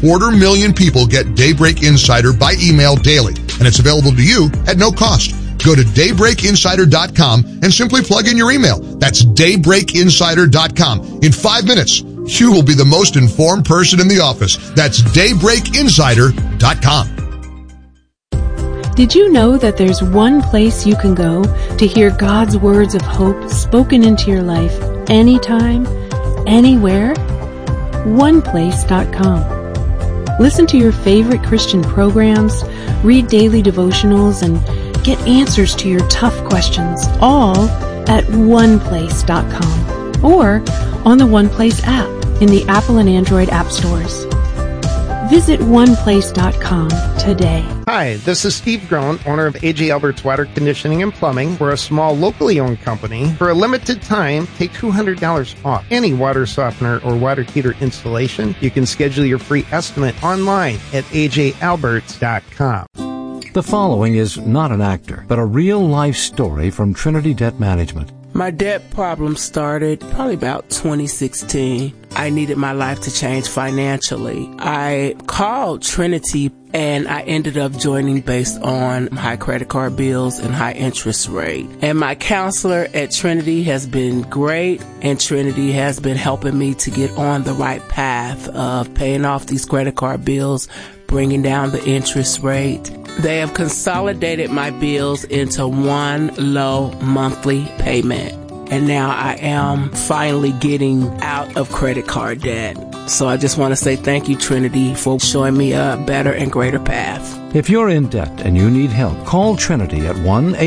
250,000 people get Daybreak Insider by email daily, and it's available to you at no cost. Go to daybreakinsider.com and simply plug in your email. That's daybreakinsider.com. In 5 minutes, you will be the most informed person in the office. That's daybreakinsider.com. Did you know that there's one place you can go to hear God's words of hope spoken into your life anytime, anywhere? OnePlace.com. Listen to your favorite Christian programs, read daily devotionals, and get answers to your tough questions, all at OnePlace.com or on the OnePlace app in the Apple and Android app stores. Visit OnePlace.com today. Hi, this is Steve Groen, owner of A.J. Albert's Water Conditioning and Plumbing. We're a small, locally owned company. For a limited time, take $200 off any water softener or water heater installation. You can schedule your free estimate online at ajalberts.com. The following is not an actor, but a real-life story from Trinity Debt Management. My debt problem started probably about 2016. I needed my life to change financially. I called Trinity and I ended up joining based on high credit card bills and high interest rate. And my counselor at Trinity has been great, and Trinity has been helping me to get on the right path of paying off these credit card bills, bringing down the interest rate. They have consolidated my bills into one low monthly payment. And now I am finally getting out of credit card debt. So I just want to say thank you, Trinity, for showing me a better and greater path. If you're in debt and you need help, call Trinity at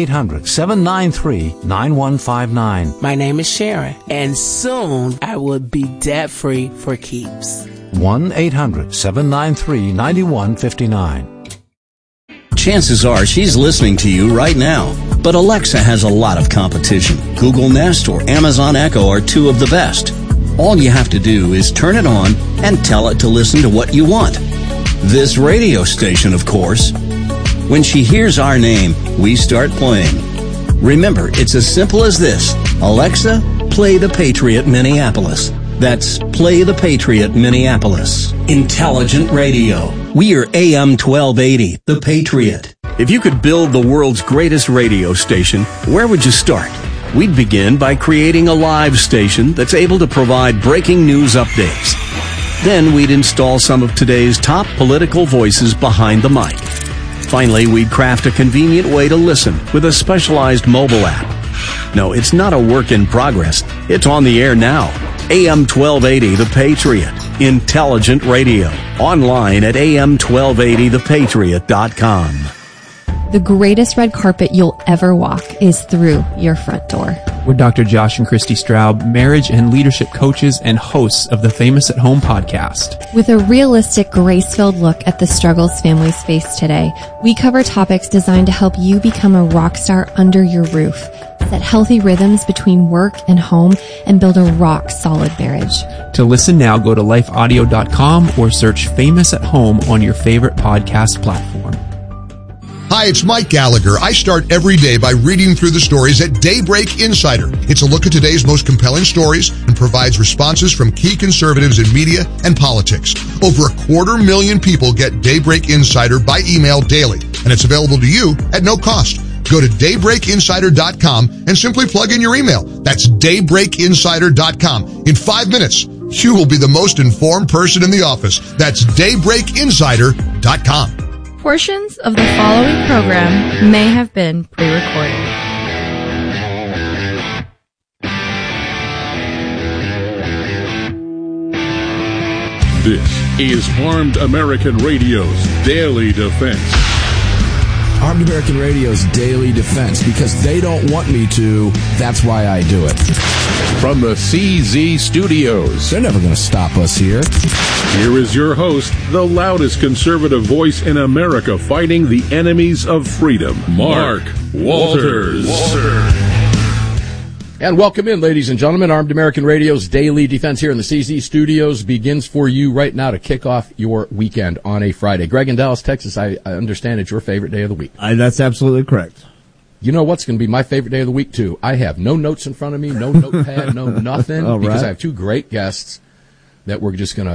1-800-793-9159. My name is Sharon, and soon I will be debt-free for keeps. 1-800-793-9159. Chances are she's listening to you right now. But Alexa has a lot of competition. Google Nest or Amazon Echo are two of the best. All you have to do is turn it on and tell it to listen to what you want. This radio station, of course. When she hears our name, we start playing. Remember, it's as simple as this. Alexa, play the Patriot Minneapolis. That's Play the Patriot Minneapolis. Intelligent radio. We are AM 1280, The Patriot. If you could build the world's greatest radio station, where would you start? We'd begin by creating a live station that's able to provide breaking news updates. Then we'd install some of today's top political voices behind the mic. Finally, we'd craft a convenient way to listen with a specialized mobile app. No, it's not a work in progress. It's on the air now. AM 1280 The Patriot. Intelligent radio. Online at am1280thepatriot.com. The greatest red carpet you'll ever walk is through your front door. We're Dr. Josh and Christy Straub, marriage and leadership coaches and hosts of the Famous at Home podcast. With a realistic, grace-filled look at the struggles families face today, we cover topics designed to help you become a rock star under your roof, set healthy rhythms between work and home, and build a rock-solid marriage. To listen now, go to lifeaudio.com or search Famous at Home on your favorite podcast platform. Hi, it's Mike Gallagher. I start every day by reading through the stories at Daybreak Insider. It's a look at today's most compelling stories and provides responses from key conservatives in media and politics. Over 250,000 people get Daybreak Insider by email daily, and it's available to you at no cost. Go to daybreakinsider.com and simply plug in your email. That's daybreakinsider.com. In 5 minutes, you will be the most informed person in the office. That's daybreakinsider.com. Portions of the following program may have been pre-recorded. This is Armed American Radio's Daily Defense. Armed American Radio's Daily Defense, because they don't want me to, that's why I do it. From the CZ Studios. They're never going to stop us here. Here is your host, the loudest conservative voice in America fighting the enemies of freedom, Mark Walters. And welcome in, ladies and gentlemen. Armed American Radio's Daily Defense here in the CZ Studios begins for you right now to kick off your weekend on a Friday. Greg in Dallas, Texas, I understand it's your favorite day of the week. That's absolutely correct. You know what's going to be my favorite day of the week, too? I have no notes in front of me, no notepad, no nothing, because I have two great guests that we're just going to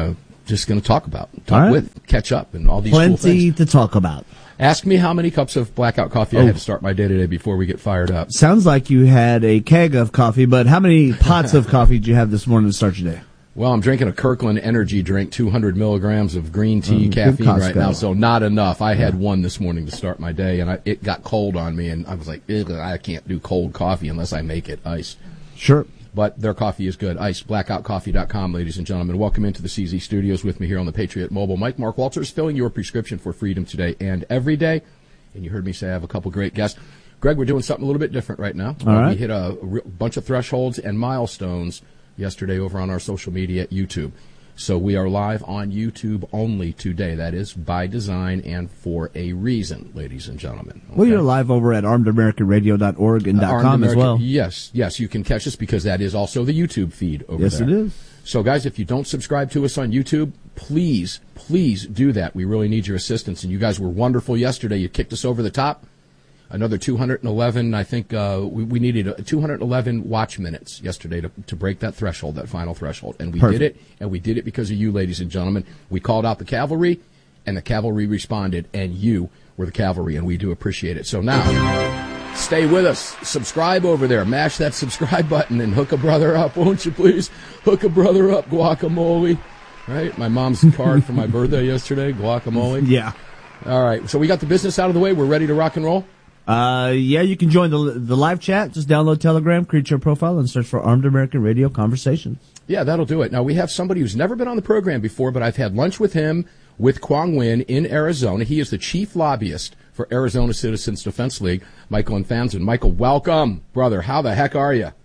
just going to talk about, catch up, and all these plenty cool things. To talk about. Ask me how many cups of blackout coffee I had to start my day today before we get fired up. Sounds like you had a keg of coffee, but how many pots of coffee did you have this morning to start your day? Well, I'm drinking a Kirkland energy drink, 200 milligrams of green tea caffeine right now, so not enough. I had one this morning to start my day, and it got cold on me, and I was like, I can't do cold coffee unless I make it iced. Sure. But their coffee is good. Iced, blackoutcoffee.com, ladies and gentlemen. Welcome into the CZ Studios with me here on the Patriot Mobile. Mark Walters, filling your prescription for freedom today and every day. And you heard me say I have a couple great guests. Greg, we're doing something a little bit different right now. All right. We hit a bunch of thresholds and milestones yesterday over on our social media at YouTube. So we are live on YouTube only today. That is by design and for a reason, ladies and gentlemen. Okay? Well, you're live over at armedamericanradio.org and .com as well. Yes, you can catch us because that is also the YouTube feed over there. Yes, it is. So, guys, if you don't subscribe to us on YouTube, please do that. We really need your assistance. And you guys were wonderful yesterday. You kicked us over the top. Another 211, I think we needed 211 watch minutes yesterday to break that threshold, that final threshold. And we did it, and we did it because of you, ladies and gentlemen. We called out the cavalry, and the cavalry responded, and you were the cavalry, and we do appreciate it. So now, stay with us. Subscribe over there. Mash that subscribe button and hook a brother up, won't you please? Hook a brother up, guacamole. Right? My mom's card for my birthday yesterday, guacamole. Yeah. All right, so we got the business out of the way. We're ready to rock and roll? Yeah, you can join the live chat. Just download Telegram, create your profile, and search for Armed American Radio Conversations. Yeah, that'll do it. Now, we have somebody who's never been on the program before, but I've had lunch with him with Quang Nguyen in Arizona. He is the chief lobbyist for Arizona Citizens Defense League, Michael Infanzon. Michael, welcome, brother. How the heck are you?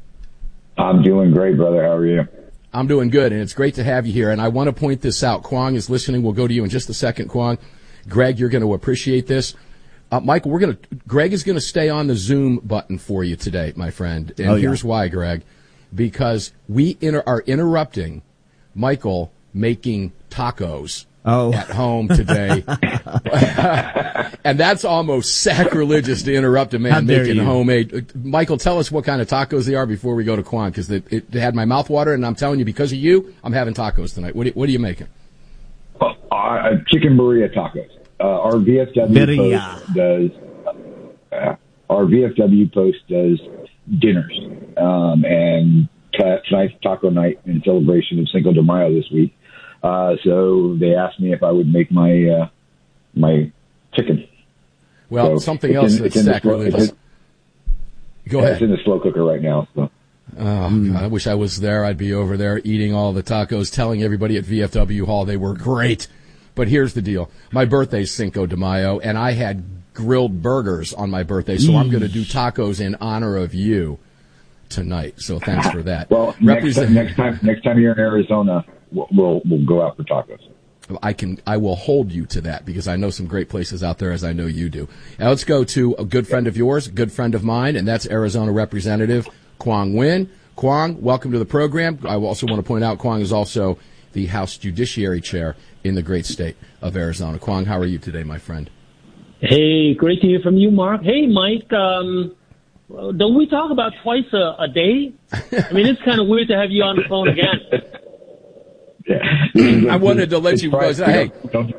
I'm doing great, brother. How are you? I'm doing good, and it's great to have you here. And I want to point this out. Quang is listening. We'll go to you in just a second, Quang. Greg, you're going to appreciate this. Michael, Greg is going to stay on the Zoom button for you today, my friend. And here's why, Greg. Because we are interrupting Michael making tacos at home today. And that's almost sacrilegious to interrupt a man making homemade. Michael, tell us what kind of tacos they are before we go to Quang, because it had my mouth watering, and I'm telling you, because of you, I'm having tacos tonight. What are you making? Chicken burrito tacos. Our VFW post does dinners, and tonight's taco night in celebration of Cinco de Mayo this week. So they asked me if I would make my chicken. Well, so something else that's sacrilegious. Go ahead. It's in the slow cooker right now. So. God, I wish I was there. I'd be over there eating all the tacos, telling everybody at VFW Hall they were great. But here's the deal. My birthday's Cinco de Mayo, and I had grilled burgers on my birthday, so I'm going to do tacos in honor of you tonight. So thanks for that. Well, next time you're in Arizona, we'll go out for tacos. I will hold you to that, because I know some great places out there, as I know you do. Now let's go to a good friend of yours, a good friend of mine, and that's Arizona Representative Quang Nguyen. Quang, welcome to the program. I also want to point out Quang is also the House Judiciary Chair in the great state of Arizona. Quang, how are you today, my friend? Hey, great to hear from you, Mark. Hey, Mike, don't we talk about twice a day? I mean, it's kind of weird to have you on the phone again. I wanted to let you guys, hey,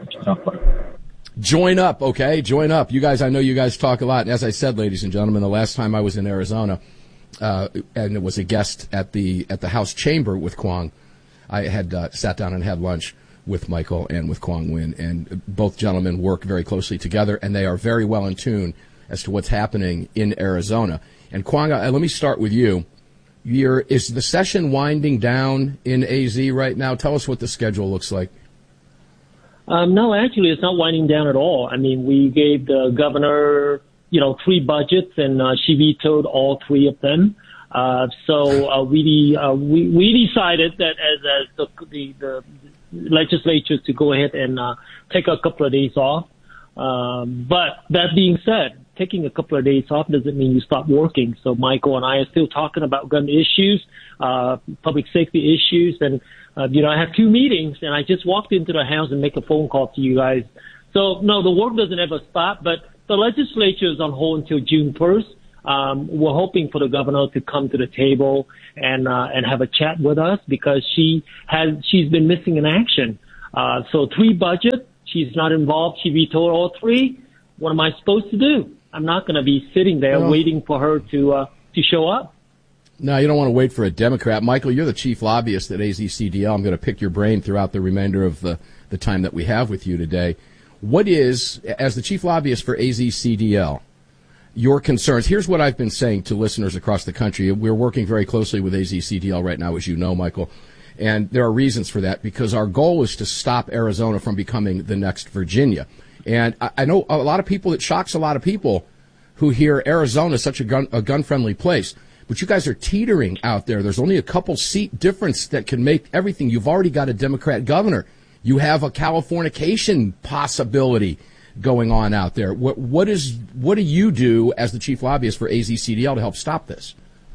join up, okay? Join up. You guys, I know you guys talk a lot. And as I said, ladies and gentlemen, the last time I was in Arizona, and it was a guest at the House chamber with Quang, I had sat down and had lunch with Michael and with Quang Nguyen, and both gentlemen work very closely together, and they are very well in tune as to what's happening in Arizona. And Quang, let me start with you. Is the session winding down in AZ right now? Tell us what the schedule looks like. No, actually, it's not winding down at all. I mean, we gave the governor, 3 budgets, and she vetoed all 3 of them. So we decided that as the legislature to go ahead and take a couple of days off. But that being said, taking a couple of days off doesn't mean you stop working. So Michael and I are still talking about gun issues, public safety issues, and I have 2 meetings, and I just walked into the house and make a phone call to you guys. So no, the work doesn't ever stop, but the legislature is on hold until June 1st. we're hoping for the governor to come to the table and have a chat with us because she's been missing in action. So 3 budgets, she's not involved. She vetoed all 3. What am I supposed to do? I'm not going to be sitting there waiting for her to show up. No, you don't want to wait for a Democrat. Michael, you're the chief lobbyist at AZCDL. I'm going to pick your brain throughout the remainder of the time that we have with you today. What is, as the chief lobbyist for AZCDL, your concerns? Here's what I've been saying to listeners across the country. We're working very closely with AZCDL right now, as you know, Michael. And there are reasons for that, because our goal is to stop Arizona from becoming the next Virginia. And I know a lot of people, it shocks a lot of people who hear Arizona is such a gun-friendly place. But you guys are teetering out there. There's only a couple seat difference that can make everything. You've already got a Democrat governor. You have a Californication possibility going on out there. What do you do as the chief lobbyist for AZCDL to help stop this?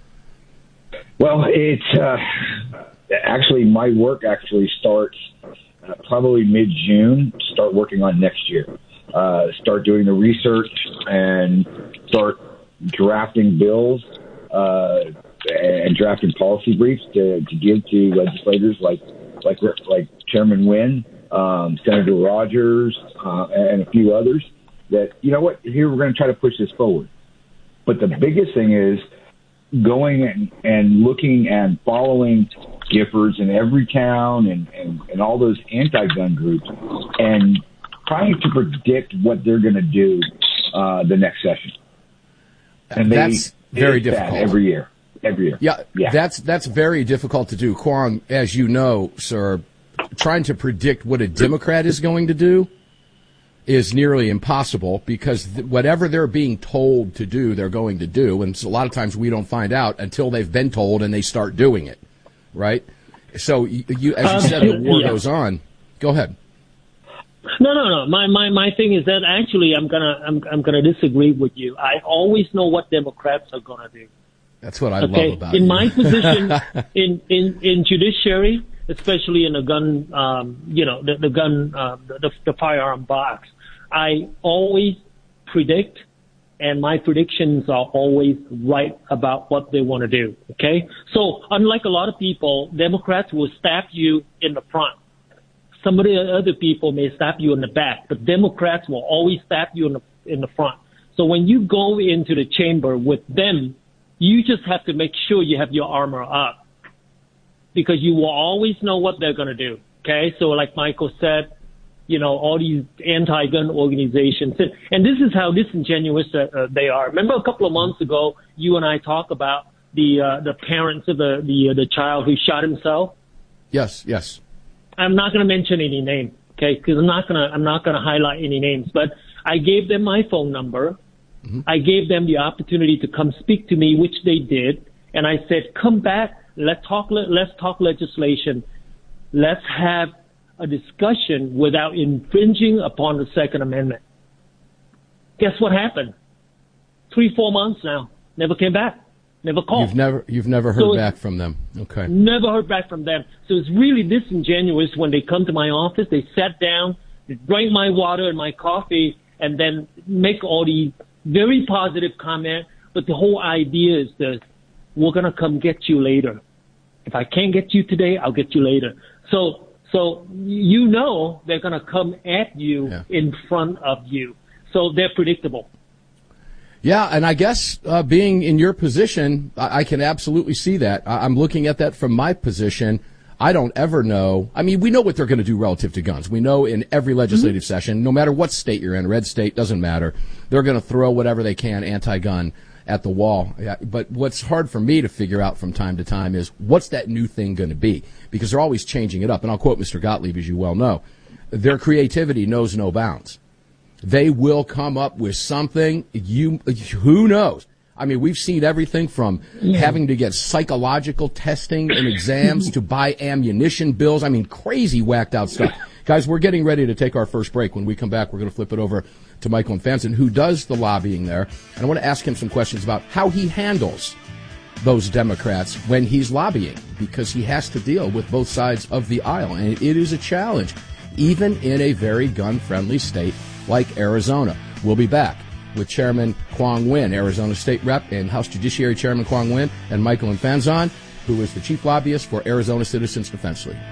Well, it's actually my work actually starts probably mid-June. Start working on next year. Start doing the research and start drafting bills and drafting policy briefs to give to legislators like Chairman Wynn, Senator Rogers, and a few others. That, you know what, here we're going to try to push this forward. But the biggest thing is going and looking and following Giffords in every town and all those anti-gun groups and trying to predict what they're going to do the next session. And that's very difficult every year. Yeah. That's very difficult to do. Kwong, as you know, sir, trying to predict what a Democrat is going to do is nearly impossible, because whatever they're being told to do, they're going to do. And so a lot of times we don't find out until they've been told and they start doing it. Right? So you as you said, the war goes on. Go ahead. No. My thing is that actually I'm gonna disagree with you. I always know what Democrats are gonna do. That's what I love about in you. my position in judiciary, especially in the gun, the firearm box, I always predict, and my predictions are always right about what they want to do. Okay, so unlike a lot of people, Democrats will stab you in the front. Some of the other people may stab you in the back, but Democrats will always stab you in the front. So when you go into the chamber with them, you just have to make sure you have your armor up, because you will always know what they're going to do. Okay, so like Michael said, all these anti-gun organizations, and this is how disingenuous they are. Remember a couple of months ago, you and I talked about the parents of the child who shot himself. Yes. I'm not going to mention any name, okay? Because I'm not going to highlight any names. But I gave them my phone number. Mm-hmm. I gave them the opportunity to come speak to me, which they did. And I said, come back. Let's talk legislation. Let's have a discussion without infringing upon the Second Amendment. Guess what happened? 3-4 months now. Never came back. Never called. You've never heard back from them. Okay. Never heard back from them. So it's really disingenuous when they come to my office. They sat down, they drank my water and my coffee, and then make all these very positive comments. But the whole idea is this: we're gonna come get you later. If I can't get you today, I'll get you later. So they're gonna come at you in front of you. So they're predictable. Yeah, and I guess being in your position, I can absolutely see that. I'm looking at that from my position. I don't ever know. I mean, we know what they're going to do relative to guns. We know in every legislative session, no matter what state you're in, red state, doesn't matter, they're going to throw whatever they can anti-gun at the wall. But what's hard for me to figure out from time to time is what's that new thing going to be? Because they're always changing it up. And I'll quote Mr. Gottlieb, as you well know. Their creativity knows no bounds. They will come up with something. Who knows? I mean, we've seen everything from having to get psychological testing and exams to buy ammunition bills. I mean, crazy whacked out stuff. Guys, we're getting ready to take our first break. When we come back, we're going to flip it over to Michael Infanson, who does the lobbying there. And I want to ask him some questions about how he handles those Democrats when he's lobbying, because he has to deal with both sides of the aisle. And it is a challenge, even in a very gun-friendly state like Arizona. We'll be back with Chairman Quang Nguyen, Arizona State Rep and House Judiciary Chairman Quang Nguyen, and Michael Infanzon, who is the chief lobbyist for Arizona Citizens Defense League.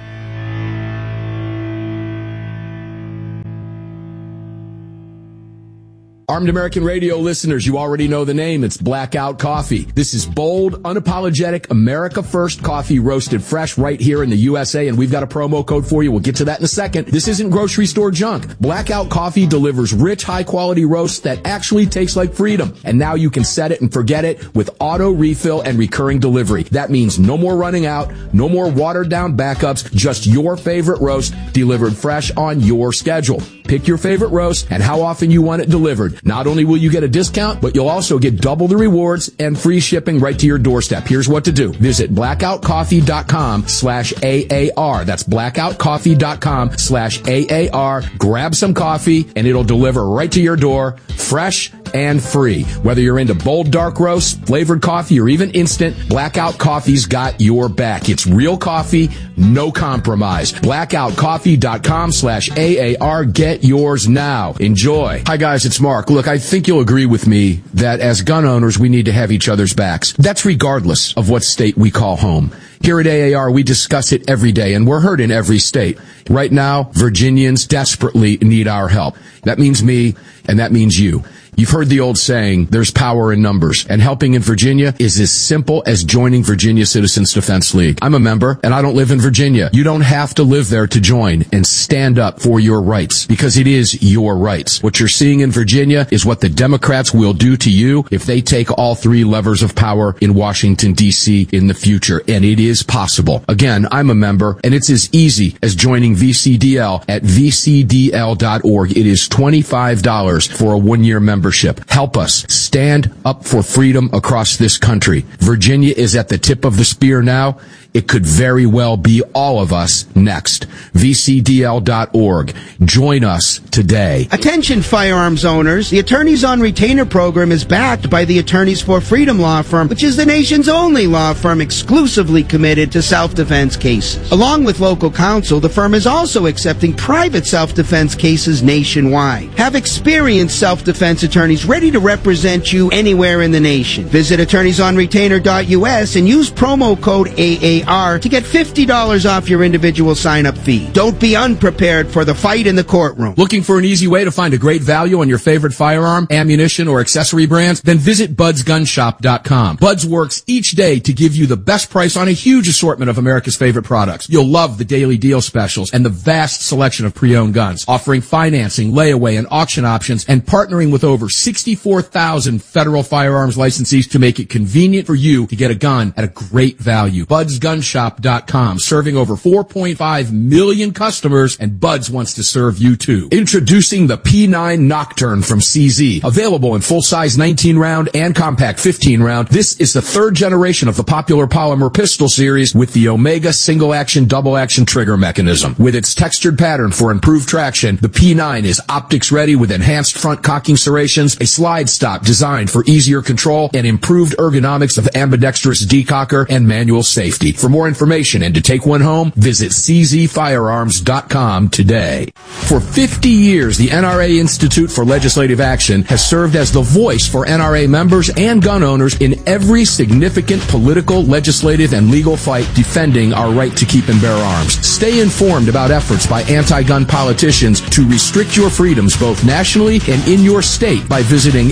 Armed American Radio listeners, you already know the name. It's Blackout Coffee. This is bold, unapologetic, America First coffee roasted fresh right here in the USA, and we've got a promo code for you. We'll get to that in a second. This isn't grocery store junk. Blackout Coffee delivers rich, high-quality roasts that actually taste like freedom. And now you can set it and forget it with auto refill and recurring delivery. That means no more running out, no more watered-down backups, just your favorite roast delivered fresh on your schedule. Pick your favorite roast and how often you want it delivered. Not only will you get a discount, but you'll also get double the rewards and free shipping right to your doorstep. Here's what to do. Visit blackoutcoffee.com/AAR. That's blackoutcoffee.com/AAR. Grab some coffee and it'll deliver right to your door, fresh and free. Whether you're into bold dark roast, flavored coffee, or even instant, Blackout Coffee's got your back. It's real coffee, no compromise. blackoutcoffee.com/AAR. Get yours now. Enjoy. Hi guys, it's Mark. Look, I think you'll agree with me that as gun owners, we need to have each other's backs. That's regardless of what state we call home. Here at AAR, we discuss it every day, and we're heard in every state. Right now, Virginians desperately need our help. That means me, and that means you. You've heard the old saying, there's power in numbers, and helping in Virginia is as simple as joining Virginia Citizens Defense League. I'm a member, and I don't live in Virginia. You don't have to live there to join and stand up for your rights, because it is your rights. What you're seeing in Virginia is what the Democrats will do to you if they take all three levers of power in Washington, D.C. in the future, and it is possible. Again, I'm a member, and it's as easy as joining VCDL at vcdl.org. It is $25 for a one-year membership. Help us stand up for freedom across this country. Virginia is at the tip of the spear now. It could very well be all of us next. VCDL.org. Join us today. Attention firearms owners. The Attorneys on Retainer program is backed by the Attorneys for Freedom law firm, which is the nation's only law firm exclusively committed to self-defense cases. Along with local counsel, the firm is also accepting private self-defense cases nationwide. Have experienced self-defense attorneys ready to represent you anywhere in the nation. Visit attorneysonretainer.us and use promo code AAR to get $50 off your individual sign-up fee. Don't be unprepared for the fight in the courtroom. Looking for an easy way to find a great value on your favorite firearm, ammunition, or accessory brands? Then visit budsgunshop.com. Buds works each day to give you the best price on a huge assortment of America's favorite products. You'll love the daily deal specials and the vast selection of pre-owned guns, offering financing, layaway, and auction options, and partnering with over 64,000 federal firearms licensees to make it convenient for you to get a gun at a great value. Budsgunshop.com, serving over 4.5 million customers, and Buds wants to serve you too. Introducing the P9 Nocturne from CZ, available in full-size 19-round and compact 15-round. This is the third generation of the popular polymer pistol series with the Omega single-action, double-action trigger mechanism. With its textured pattern for improved traction, the P9 is optics-ready with enhanced front cocking serrations, a slide stop designed for easier control, and improved ergonomics of ambidextrous decocker and manual safety. For more information and to take one home, visit czfirearms.com today. For 50 years, the NRA Institute for Legislative Action has served as the voice for NRA members and gun owners in every significant political, legislative, and legal fight defending our right to keep and bear arms. Stay informed about efforts by anti-gun politicians to restrict your freedoms both nationally and in your state by visiting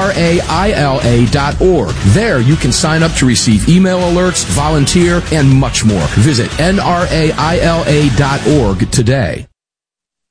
nraila.org. There you can sign up to receive email alerts, volunteer, and much more. Visit nraila.org today.